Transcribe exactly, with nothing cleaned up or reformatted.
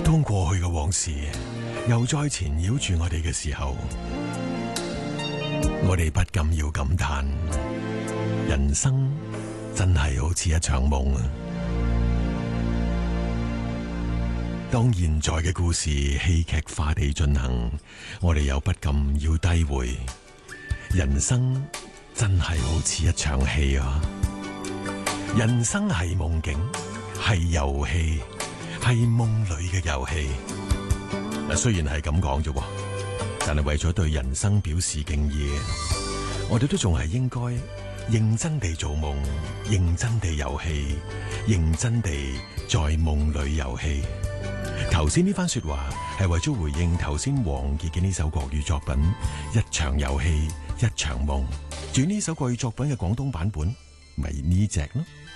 當過去嘅往事又再纏繞住我哋嘅時候，我哋不禁要感嘆，人生真係好似一場夢啊！當現在嘅故事戲劇化地進行，我哋又不禁要低回，人生真係好似一場戲啊！人生係夢境，係遊戲，係夢裏嘅遊戲。嗱，雖然係咁講啫，但係為咗對人生表示敬意，我哋都仲係應該認真地做夢，認真地遊戲，認真地在夢裏遊戲。頭先呢番說話係為咗回應頭先王傑嘅呢首國語作品《一場遊戲一場夢》。至於呢首國語作品嘅廣東版本，咪呢隻咯。